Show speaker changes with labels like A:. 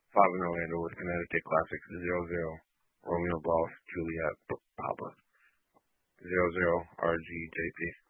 A: 5 in Orlando with Connecticut Classics 0-0. Romeo Golf Juliet Papa 0-0 RGJP.